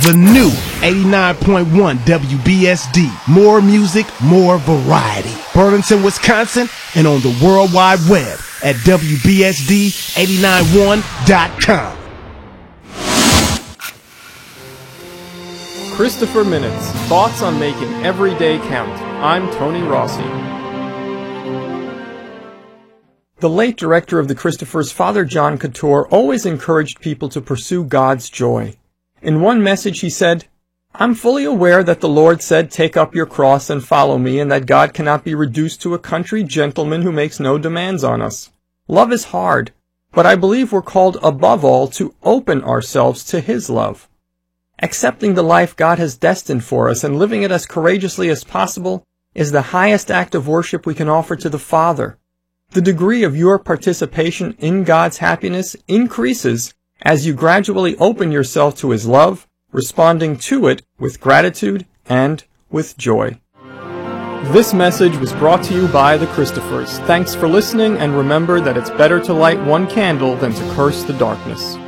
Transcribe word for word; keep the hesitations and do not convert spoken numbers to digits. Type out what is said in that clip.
the new eighty-nine point one W B S D. More music, more variety. Burlington, Wisconsin, and on the World Wide Web at W B S D eight nine one dot com. Christopher Minutes, thoughts on making every day count. I'm Tony Rossi. The late director of the Christophers, Father John Couture, always encouraged people to pursue God's joy. In one message he said, "I'm fully aware that the Lord said, 'Take up your cross and follow me,' and that God cannot be reduced to a country gentleman who makes no demands on us. Love is hard, but I believe we're called above all to open ourselves to His love. Accepting the life God has destined for us and living it as courageously as possible is the highest act of worship we can offer to the Father. The degree of your participation in God's happiness increases as you gradually open yourself to His love, responding to it with gratitude and with joy." This message was brought to you by the Christophers. Thanks for listening, and remember that it's better to light one candle than to curse the darkness.